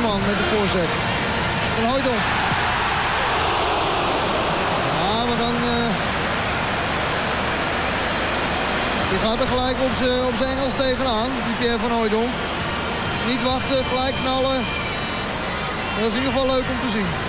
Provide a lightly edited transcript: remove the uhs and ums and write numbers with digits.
man met de voorzet. Van Hooijdonk. Ja, maar dan... die gaat er gelijk op zijn Engels tegenaan. Die Pierre van Hooijdonk. Niet wachten, gelijk knallen. Dat is in ieder geval leuk om te zien.